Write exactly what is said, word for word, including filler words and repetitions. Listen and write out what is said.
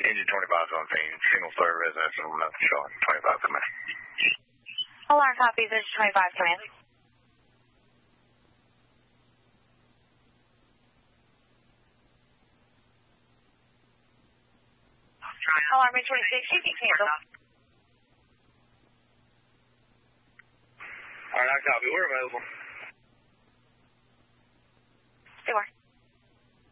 Engine twenty-five on scene, single story residential, nothing showing. twenty-five come in. Alarm copies, Engine twenty-five come in. Alarm Engine twenty-six, you can cancel. Alright, I copy. We're available.